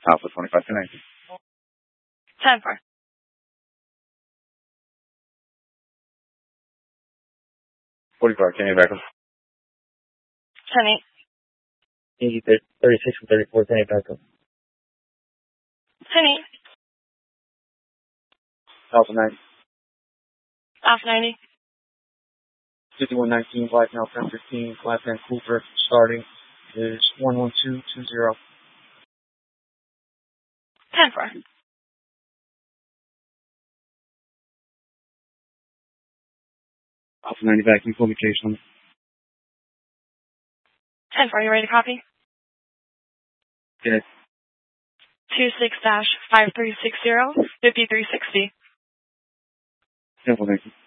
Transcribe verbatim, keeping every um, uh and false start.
Alpha twenty-five connected. ten four. forty-five, can you back up? ten eight. Easy thirty-six and thirty-four, can you back up? ten eight. Alpha ninety. Alpha ninety. fifty-one nineteen, Black now ten fifteen, Black Vancouver, starting is one one two two zero. ten four. Alpha ninety back, you communication. ten four, you ready to copy? Yes. two six dash five three six zero, fifty-three sixty. Simple, thank you.